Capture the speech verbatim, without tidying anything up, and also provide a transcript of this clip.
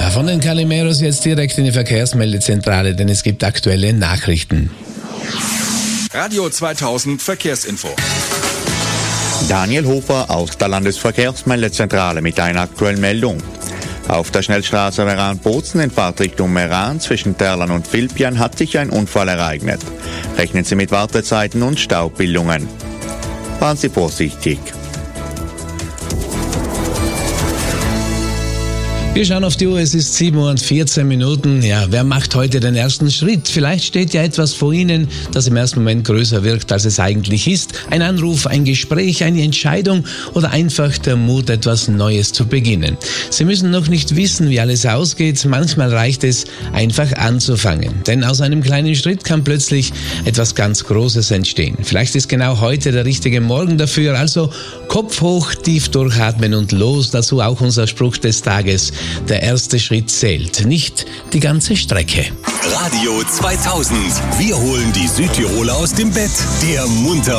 Von den Calimeros jetzt direkt in die Verkehrsmeldezentrale, denn es gibt aktuelle Nachrichten. Radio zweitausend Verkehrsinfo. Daniel Hofer aus der Landesverkehrsmeldezentrale mit einer aktuellen Meldung. Auf der Schnellstraße Meran-Bozen in Fahrtrichtung Meran zwischen Terlan und Vilpian hat sich ein Unfall ereignet. Rechnen Sie mit Wartezeiten und Staubbildungen. Fahren Sie vorsichtig. Wir schauen auf die Uhr, es ist sieben Uhr und vierzehn Minuten. Ja, wer macht heute den ersten Schritt? Vielleicht steht ja etwas vor Ihnen, das im ersten Moment größer wirkt, als es eigentlich ist. Ein Anruf, ein Gespräch, eine Entscheidung oder einfach der Mut, etwas Neues zu beginnen. Sie müssen noch nicht wissen, wie alles ausgeht. Manchmal reicht es, einfach anzufangen. Denn aus einem kleinen Schritt kann plötzlich etwas ganz Großes entstehen. Vielleicht ist genau heute der richtige Morgen dafür. Also Kopf hoch, tief durchatmen und los. Dazu auch unser Spruch des Tages. Der erste Schritt zählt, nicht die ganze Strecke. Radio zweitausend. Wir holen die Südtiroler aus dem Bett. Der Munter